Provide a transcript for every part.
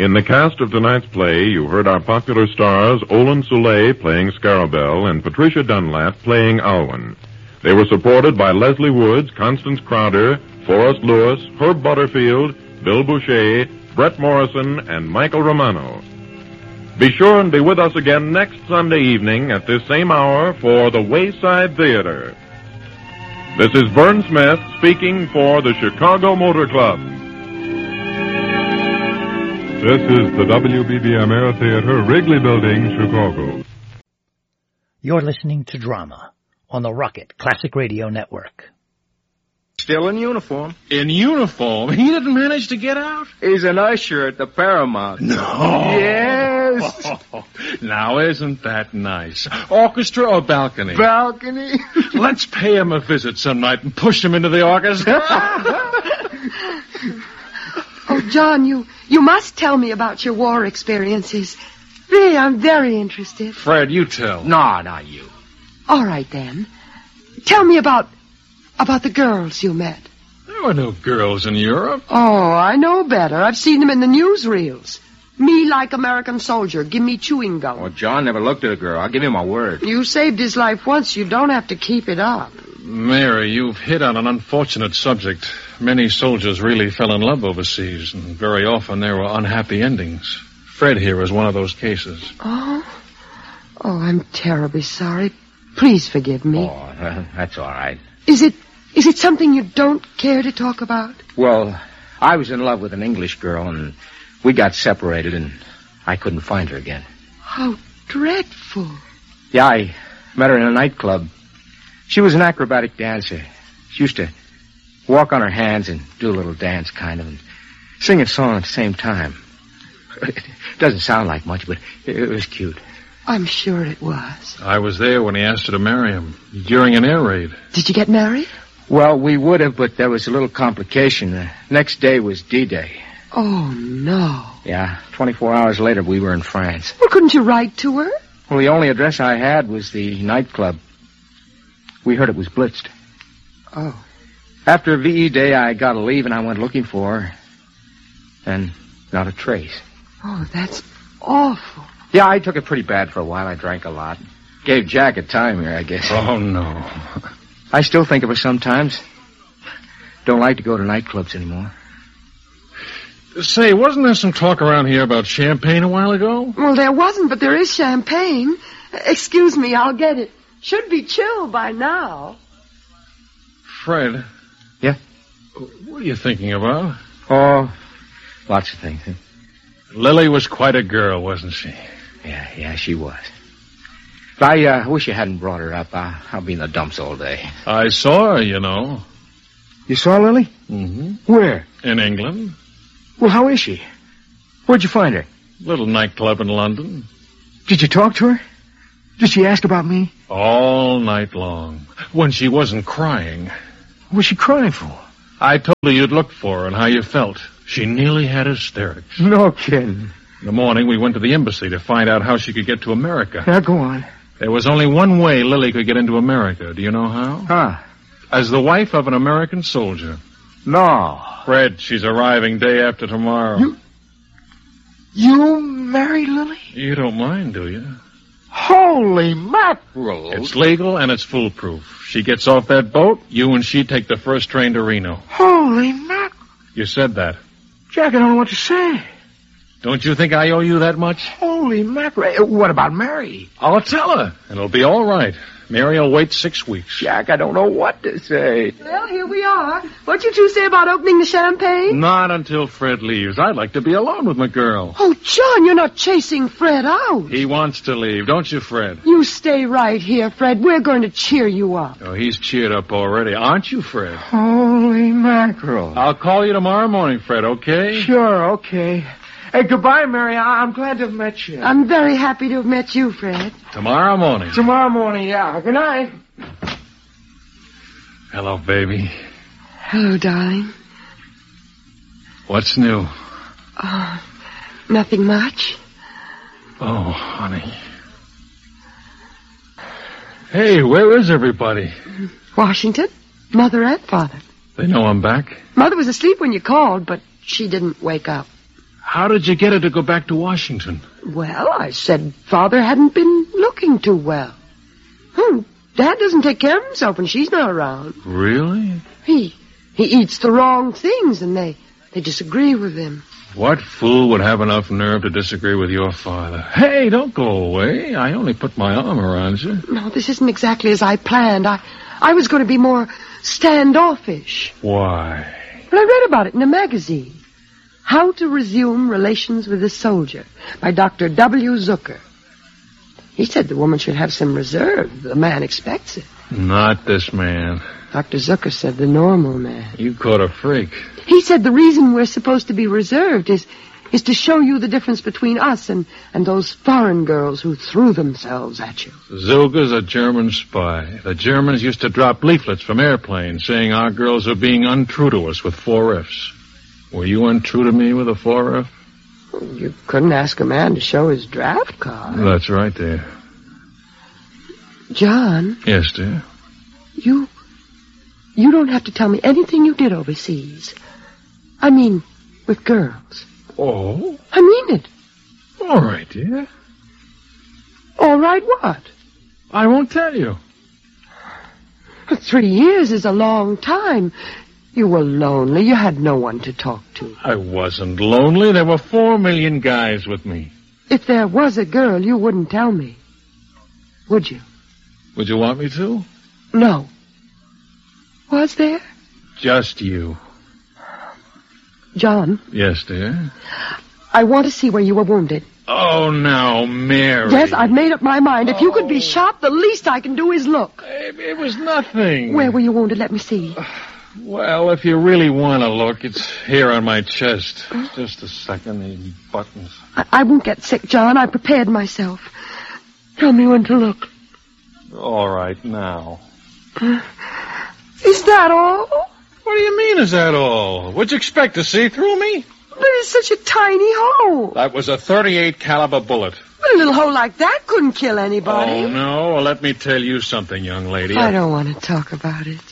In the cast of tonight's play, you heard our popular stars Olin Soule playing Scarabell and Patricia Dunlap playing Alwyn. They were supported by Leslie Woods, Constance Crowder, Forrest Lewis, Herb Butterfield, Bill Boucher, Brett Morrison, and Michael Romano. Be sure and be with us again next Sunday evening at this same hour for the Wayside Theater. This is Vern Smith speaking for the Chicago Motor Club. This is the WBBM Air Theater, Wrigley Building, Chicago. You're listening to Drama on the Rocket Classic Radio Network. Still in uniform. In uniform? He didn't manage to get out? He's an usher at the Paramount. No. Yes. Oh, now, isn't that nice? Orchestra or balcony? Balcony. Let's pay him a visit some night and push him into the orchestra. Oh, John, you must tell me about your war experiences. Really, I'm very interested. Fred, you tell. No, not you. All right, then. Tell me about the girls you met. There were no girls in Europe. Oh, I know better. I've seen them in the newsreels. Me like American soldier. Give me chewing gum. Well, John never looked at a girl. I'll give you my word. You saved his life once. You don't have to keep it up. Mary, you've hit on an unfortunate subject. Many soldiers really fell in love overseas, and very often there were unhappy endings. Fred here is one of those cases. Oh, I'm terribly sorry. Please forgive me. Oh, that's all right. Is it something you don't care to talk about? Well, I was in love with an English girl, and we got separated, and I couldn't find her again. How dreadful. Yeah, I met her in a nightclub. She was an acrobatic dancer. She used to walk on her hands and do a little dance, kind of, and sing a song at the same time. It doesn't sound like much, but it was cute. I'm sure it was. I was there when he asked her to marry him, during an air raid. Did you get married? Well, we would have, but there was a little complication. The next day was D-Day. Oh, no. Yeah, 24 hours later, we were in France. Well, couldn't you write to her? Well, the only address I had was the nightclub. We heard it was blitzed. Oh. After VE Day, I got a leave and I went looking for her. And not a trace. Oh, that's awful. Yeah, I took it pretty bad for a while. I drank a lot. Gave Jack a time here, I guess. Oh, no. I still think of her sometimes. Don't like to go to nightclubs anymore. Say, wasn't there some talk around here about champagne a while ago? Well, there wasn't, but there is champagne. Excuse me, I'll get it. Should be chilled by now. Fred. Yeah? What are you thinking about? Oh, lots of things. Lily was quite a girl, wasn't she? Yeah, she was. I wish you hadn't brought her up. I'll be in the dumps all day. I saw her, you know. You saw Lily? Mm-hmm. Where? In England. Well, how is she? Where'd you find her? Little nightclub in London. Did you talk to her? Did she ask about me? All night long. When she wasn't crying. What was she crying for? I told her you'd looked for her and how you felt. She nearly had hysterics. No kidding. In the morning, we went to the embassy to find out how she could get to America. Now, go on. There was only one way Lily could get into America. Do you know how? Huh? As the wife of an American soldier. No. Fred, she's arriving day after tomorrow. You married Lily? You don't mind, do you? Holy mackerel. It's legal and it's foolproof. She gets off that boat, you and she take the first train to Reno. Holy mackerel. You said that. Jack, I don't know what to say. Don't you think I owe you that much? Holy mackerel. What about Mary? I'll tell her. It'll be all right. Mary will wait 6 weeks. Jack, I don't know what to say. Well, here we are. What'd you two say about opening the champagne? Not until Fred leaves. I'd like to be alone with my girl. Oh, John, you're not chasing Fred out. He wants to leave, don't you, Fred? You stay right here, Fred. We're going to cheer you up. Oh, he's cheered up already. Aren't you, Fred? Holy mackerel. I'll call you tomorrow morning, Fred, okay? Sure, okay. Hey, goodbye, Mary. I'm glad to have met you. I'm very happy to have met you, Fred. Tomorrow morning. Tomorrow morning, yeah. Good night. Hello, baby. Hello, darling. What's new? Nothing much. Oh, honey. Hey, where is everybody? Washington. Mother and Father. They know I'm back? Mother was asleep when you called, but she didn't wake up. How did you get her to go back to Washington? Well, I said Father hadn't been looking too well. Dad doesn't take care of himself when she's not around. Really? He eats the wrong things, and they disagree with him. What fool would have enough nerve to disagree with your father? Hey, don't go away. I only put my arm around you. No, this isn't exactly as I planned. I was going to be more standoffish. Why? Well, I read about it in a magazine. How to Resume Relations with a Soldier by Dr. W. Zucker. He said the woman should have some reserve. The man expects it. Not this man. Dr. Zucker said the normal man. You caught a freak. He said the reason we're supposed to be reserved is to show you the difference between us and those foreign girls who threw themselves at you. Zucker's a German spy. The Germans used to drop leaflets from airplanes saying our girls are being untrue to us with 4 Fs. Were you untrue to me with a 4F? You couldn't ask a man to show his draft card. That's right, dear. John. Yes, dear? You don't have to tell me anything you did overseas. I mean, with girls. Oh? I mean it. All right, dear. All right what? I won't tell you. 3 years is a long time. You were lonely. You had no one to talk to. I wasn't lonely. There were 4 million guys with me. If there was a girl, you wouldn't tell me. Would you? Would you want me to? No. Was there? Just you. John? Yes, dear? I want to see where you were wounded. Oh, now, Mary. Yes, I've made up my mind. If you could be shot, the least I can do is look. It was nothing. Where were you wounded? Let me see. Well, if you really want to look, it's here on my chest. Just a second, these buttons. I won't get sick, John. I prepared myself. Tell me when to look. All right, now. Is that all? What do you mean, is that all? What'd you expect, to see through me? But it's such a tiny hole. That was a .38 caliber bullet. But a little hole like that couldn't kill anybody. Oh, no. Well, let me tell you something, young lady. I don't want to talk about it.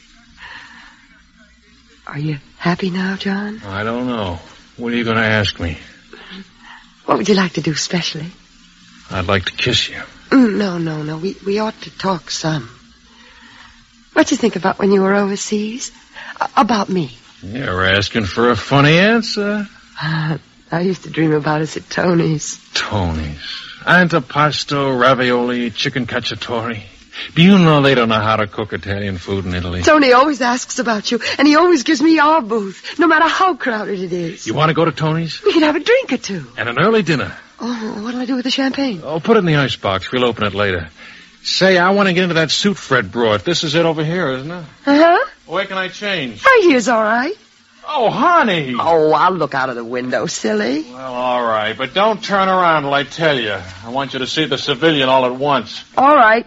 Are you happy now, John? I don't know. What are you going to ask me? What would you like to do specially? I'd like to kiss you. No. We ought to talk some. What'd you think about when you were overseas? About me? You're asking for a funny answer. I used to dream about us at Tony's. Tony's. Antipasto, ravioli, chicken cacciatore. Do you know they don't know how to cook Italian food in Italy? Tony always asks about you, and he always gives me our booth, no matter how crowded it is. You want to go to Tony's? We could have a drink or two. And an early dinner. Oh, what'll I do with the champagne? Oh, put it in the icebox. We'll open it later. Say, I want to get into that suit Fred brought. This is it over here, isn't it? Uh-huh. Where can I change? Right here's all right. Oh, honey. Oh, I'll look out of the window, silly. Well, all right, but don't turn around till I tell you. I want you to see the civilian all at once. All right.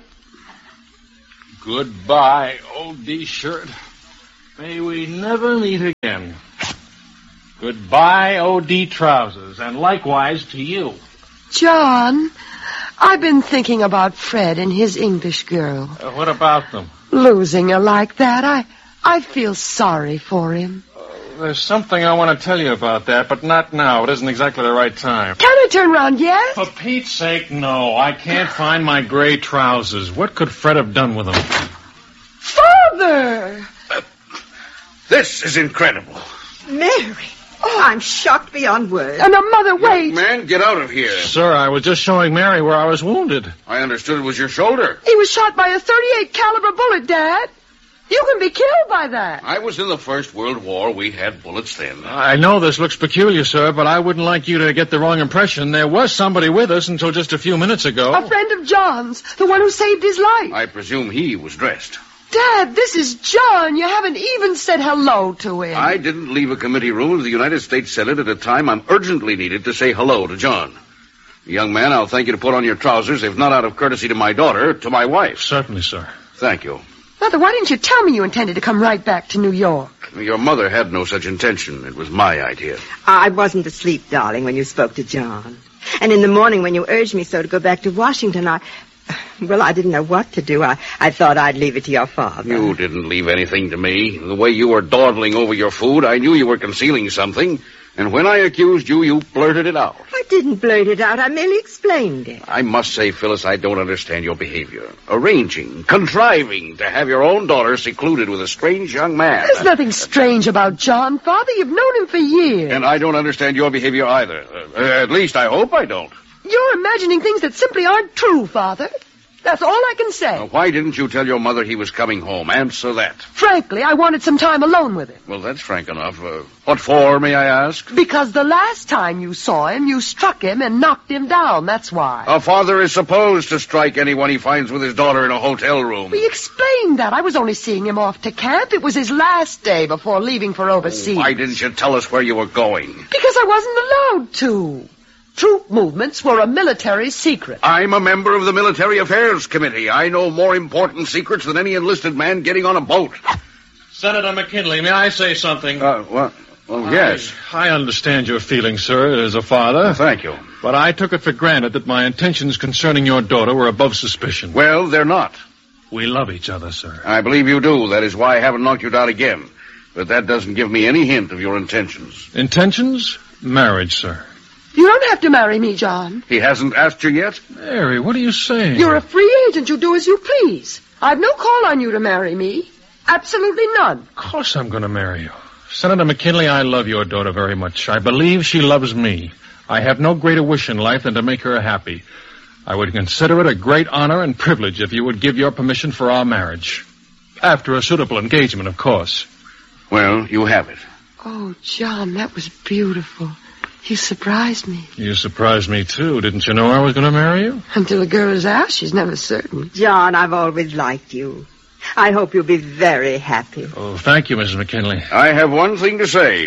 Goodbye, O.D. shirt. May we never meet again. Goodbye, O.D. trousers, and likewise to you. John, I've been thinking about Fred and his English girl. What about them? Losing her like that, I feel sorry for him. There's something I want to tell you about that, but not now. It isn't exactly the right time. Can I turn around yet? For Pete's sake, no. I can't find my gray trousers. What could Fred have done with them? Father! This is incredible. Mary, I'm shocked beyond words. And Mother, wait. Young man, get out of here. Sir, I was just showing Mary where I was wounded. I understood it was your shoulder. He was shot by a .38 caliber bullet, Dad. You can be killed by that. I was in the First World War. We had bullets then. I know this looks peculiar, sir, but I wouldn't like you to get the wrong impression. There was somebody with us until just a few minutes ago. A friend of John's, the one who saved his life. I presume he was dressed. Dad, this is John. You haven't even said hello to him. I didn't leave a committee room of the United States Senate at a time I'm urgently needed to say hello to John. Young man, I'll thank you to put on your trousers, if not out of courtesy to my daughter, to my wife. Certainly, sir. Thank you. Mother, why didn't you tell me you intended to come right back to New York? Your mother had no such intention. It was my idea. I wasn't asleep, darling, when you spoke to John. And in the morning when you urged me so to go back to Washington, I didn't know what to do. I thought I'd leave it to your father. You didn't leave anything to me. The way you were dawdling over your food, I knew you were concealing something. And when I accused you, you blurted it out. I didn't blurt it out. I merely explained it. I must say, Phyllis, I don't understand your behavior. Arranging, contriving to have your own daughter secluded with a strange young man. There's nothing strange about John, Father. You've known him for years. And I don't understand your behavior either. At least I hope I don't. You're imagining things that simply aren't true, Father. That's all I can say. Now, why didn't you tell your mother he was coming home? Answer that. Frankly, I wanted some time alone with him. Well, that's frank enough. What for, may I ask? Because the last time you saw him, you struck him and knocked him down. That's why. A father is supposed to strike anyone he finds with his daughter in a hotel room. We explained that. I was only seeing him off to camp. It was his last day before leaving for overseas. Why didn't you tell us where you were going? Because I wasn't allowed to. Troop movements were a military secret. I'm a member of the Military Affairs Committee. I know more important secrets than any enlisted man getting on a boat. Senator McKinley, may I say something? What? Well, yes. I understand your feelings, sir, as a father. Thank you. But I took it for granted that my intentions concerning your daughter were above suspicion. Well, they're not. We love each other, sir. I believe you do. That is why I haven't knocked you down again. But that doesn't give me any hint of your intentions. Intentions? Marriage, sir. You don't have to marry me, John. He hasn't asked you yet? Mary, what are you saying? You're a free agent. You do as you please. I've no call on you to marry me. Absolutely none. Of course I'm going to marry you. Senator McKinley, I love your daughter very much. I believe she loves me. I have no greater wish in life than to make her happy. I would consider it a great honor and privilege if you would give your permission for our marriage. After a suitable engagement, of course. Well, you have it. Oh, John, that was beautiful. You surprised me. You surprised me, too. Didn't you know I was going to marry you? Until a girl is asked, she's never certain. John, I've always liked you. I hope you'll be very happy. Oh, thank you, Mrs. McKinley. I have one thing to say.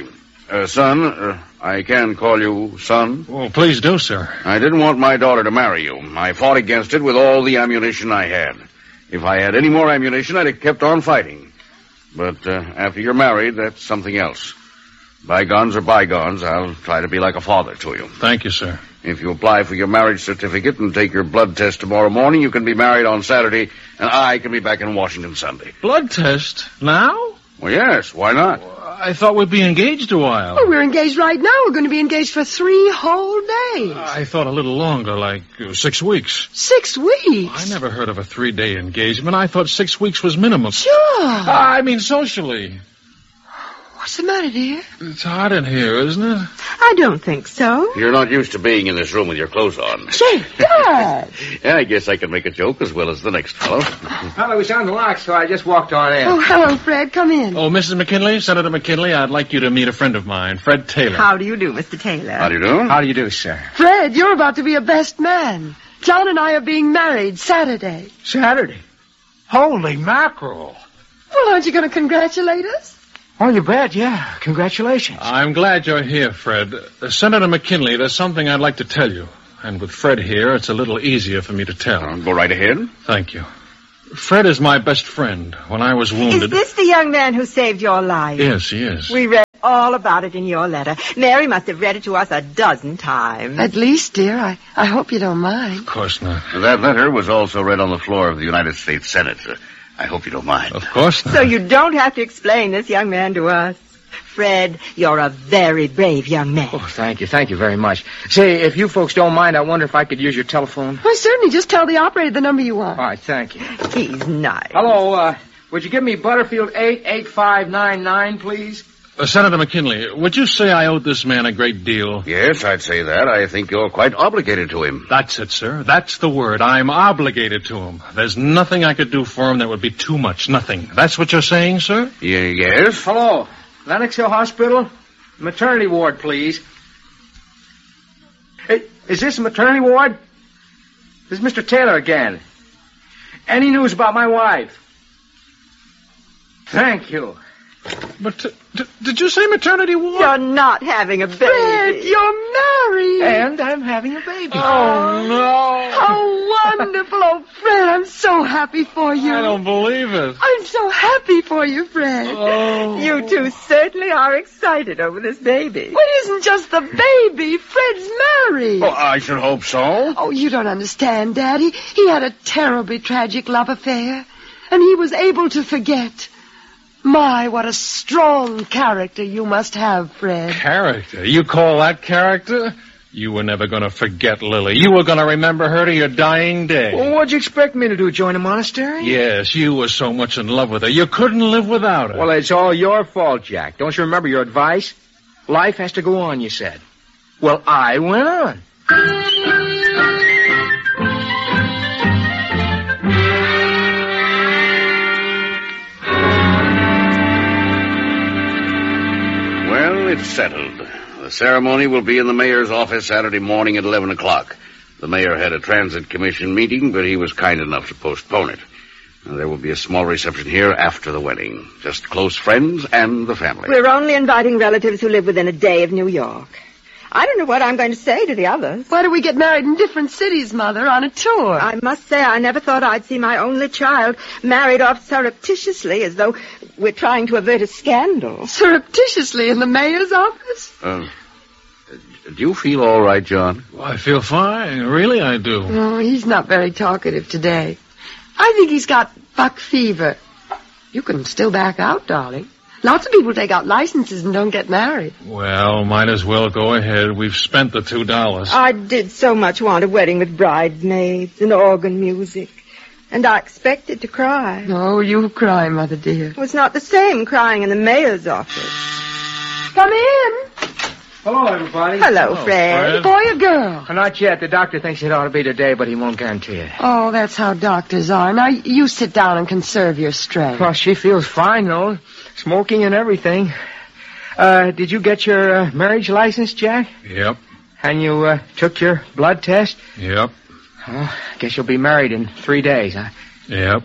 Son, I can call you son. Oh, please do, sir. I didn't want my daughter to marry you. I fought against it with all the ammunition I had. If I had any more ammunition, I'd have kept on fighting. But after you're married, that's something else. Bygones are bygones. I'll try to be like a father to you. Thank you, sir. If you apply for your marriage certificate and take your blood test tomorrow morning, you can be married on Saturday, and I can be back in Washington Sunday. Blood test? Now? Well, yes. Why not? I thought we'd be engaged a while. Oh, we're engaged right now. We're going to be engaged for 3 whole days. I thought a little longer, like 6 weeks. 6 weeks? I never heard of a 3-day engagement. I thought 6 weeks was minimum. Sure. I mean socially. What's the matter, dear? It's hot in here, isn't it? I don't think so. You're not used to being in this room with your clothes on. Say, Dad. Yeah, I guess I can make a joke as well as the next fellow. Well, it was on the lock, so I just walked on in. Oh, hello, Fred. Come in. Oh, Mrs. McKinley, Senator McKinley, I'd like you to meet a friend of mine, Fred Taylor. How do you do, Mr. Taylor? How do you do? How do you do, sir? Fred, you're about to be a best man. John and I are being married Saturday. Saturday? Holy mackerel. Well, aren't you going to congratulate us? Oh, you bet, yeah. Congratulations. I'm glad you're here, Fred. Senator McKinley, there's something I'd like to tell you. And with Fred here, it's a little easier for me to tell. Go right ahead. Thank you. Fred is my best friend. When I was wounded... Is this the young man who saved your life? Yes, he is. We read all about it in your letter. Mary must have read it to us a dozen times. At least, dear, I hope you don't mind. Of course not. That letter was also read on the floor of the United States Senate. I hope you don't mind. Of course not. So you don't have to explain this young man to us. Fred, you're a very brave young man. Oh, thank you. Thank you very much. Say, if you folks don't mind, I wonder if I could use your telephone. Well, certainly. Just tell the operator the number you want. All right, thank you. He's nice. Hello, would you give me Butterfield 88599, please? Senator McKinley, would you say I owed this man a great deal? Yes, I'd say that. I think you're quite obligated to him. That's it, sir. That's the word. I'm obligated to him. There's nothing I could do for him that would be too much. Nothing. That's what you're saying, sir? Yes? Hello, Lenox Hill Hospital? Maternity ward, please. Hey, is this a maternity ward? This is Mr. Taylor again. Any news about my wife? Thank you. But did you say maternity ward? You're not having a baby. Fred, you're married. And I'm having a baby. Oh, no. How wonderful. Oh, Fred, I'm so happy for you. I don't believe it. I'm so happy for you, Fred. Oh. You two certainly are excited over this baby. Well, it isn't just the baby. Fred's married. Oh, I should hope so. Oh, you don't understand, Daddy. He had a terribly tragic love affair, and he was able to forget. My, what a strong character you must have, Fred. Character? You call that character? You were never going to forget Lily. You were going to remember her to your dying day. Well, what'd you expect me to do, join a monastery? Yes, you were so much in love with her. You couldn't live without her. Well, it's all your fault, Jack. Don't you remember your advice? Life has to go on, you said. Well, I went on. Well, it's settled. The ceremony will be in the mayor's office Saturday morning at 11 o'clock. The mayor had a transit commission meeting, but he was kind enough to postpone it. There will be a small reception here after the wedding. Just close friends and the family. We're only inviting relatives who live within a day of New York. I don't know what I'm going to say to the others. Why do we get married in different cities, Mother, on a tour? I must say I never thought I'd see my only child married off surreptitiously as though we're trying to avert a scandal. Surreptitiously in the mayor's office? Do you feel all right, John? I feel fine. Really, I do. Oh, he's not very talkative today. I think he's got buck fever. You can still back out, darling. Lots of people take out licenses and don't get married. Well, might as well go ahead. We've spent the $2. I did so much want a wedding with bridesmaids and organ music. And I expected to cry. Oh, you cry, Mother dear. It was not the same crying in the mayor's office. Come in. Hello, everybody. Hello, Fred. Boy or girl? Not yet. The doctor thinks it ought to be today, but he won't guarantee it. Oh, that's how doctors are. Now, you sit down and conserve your strength. Well, she feels fine, though. Smoking and everything. Did you get your marriage license, Jack? Yep. And you took your blood test? Yep. Oh, guess you'll be married in 3 days, huh? Yep.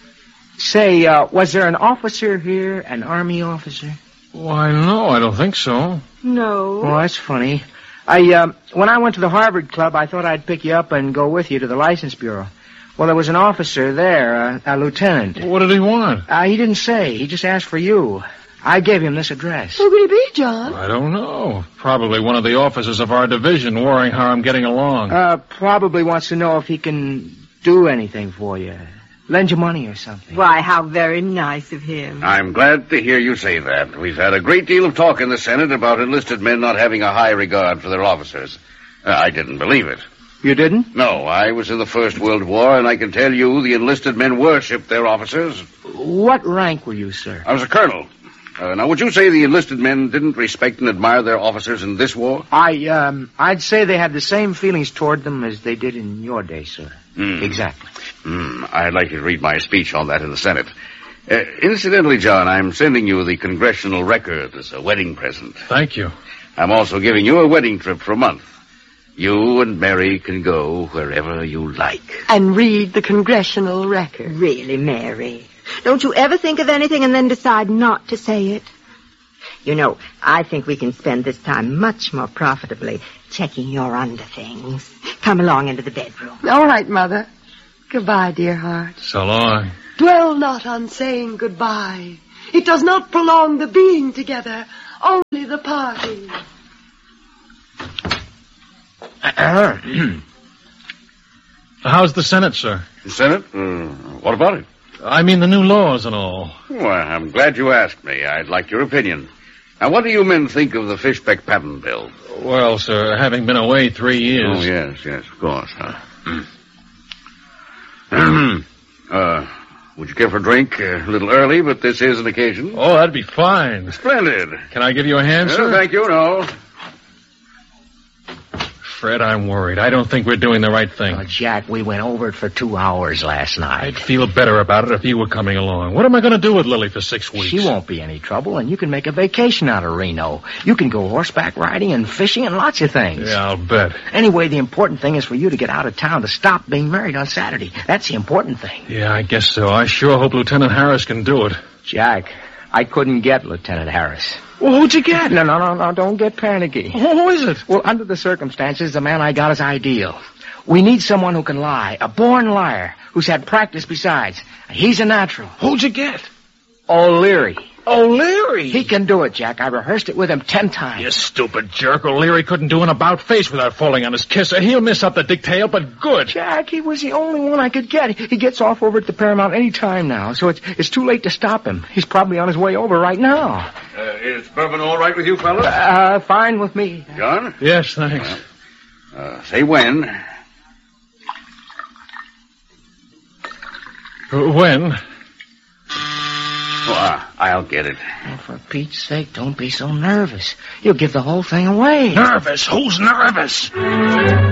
Say, was there an officer here, an army officer? Why, no, I don't think so. No. Oh, that's funny. When I went to the Harvard Club, I thought I'd pick you up and go with you to the license bureau. Well, there was an officer there, a lieutenant. What did he want? He didn't say. He just asked for you. I gave him this address. Who could he be, John? I don't know. Probably one of the officers of our division worrying how I'm getting along. Probably wants to know if he can do anything for you. Lend you money or something. Why, how very nice of him. I'm glad to hear you say that. We've had a great deal of talk in the Senate about enlisted men not having a high regard for their officers. I didn't believe it. You didn't? No, I was in the First World War, and I can tell you the enlisted men worshipped their officers. What rank were you, sir? I was a colonel. Now, would you say the enlisted men didn't respect and admire their officers in this war? I'd say they had the same feelings toward them as they did in your day, sir. Exactly. I'd like you to read my speech on that in the Senate. Incidentally, John, I'm sending you the Congressional Record as a wedding present. Thank you. I'm also giving you a wedding trip for a month. You and Mary can go wherever you like. And read the Congressional Record. Really, Mary? Don't you ever think of anything and then decide not to say it? You know, I think we can spend this time much more profitably checking your underthings. Come along into the bedroom. All right, Mother. Goodbye, dear heart. So long. Dwell not on saying goodbye. It does not prolong the being together, only the parting. How's the Senate, sir? The Senate? What about it? I mean the new laws and all. Well, I'm glad you asked me. I'd like your opinion. Now, what do you men think of the Fishbeck patent bill? Well, sir, having been away 3 years... Oh, yes, of course. Would you care for a drink? A little early, but this is an occasion. Oh, that'd be fine. Splendid. Can I give you a hand, sir? Thank you, no. Fred, I'm worried. I don't think we're doing the right thing. Oh, Jack, we went over it for 2 hours last night. I'd feel better about it if you were coming along. What am I going to do with Lily for 6 weeks? She won't be any trouble, and you can make a vacation out of Reno. You can go horseback riding and fishing and lots of things. Yeah, I'll bet. Anyway, the important thing is for you to get out of town to stop being married on Saturday. That's the important thing. Yeah, I guess so. I sure hope Lieutenant Harris can do it. Jack, I couldn't get Lieutenant Harris. Well, who'd you get? No, don't get panicky. Who is it? Well, under the circumstances, the man I got is ideal. We need someone who can lie, a born liar, who's had practice besides. He's a natural. Who'd you get? O'Leary. O'Leary! He can do it, Jack. I rehearsed it with him 10 times. You stupid jerk. O'Leary couldn't do an about-face without falling on his kisser. He'll miss up the detail, but good. Jack, he was the only one I could get. He gets off over at the Paramount any time now, so it's too late to stop him. He's probably on his way over right now. Is bourbon all right with you, fellas? Fine with me. John? Yes, thanks. Say when. When? Oh, I'll get it. Oh, for Pete's sake, don't be so nervous. You'll give the whole thing away. Nervous? Who's nervous?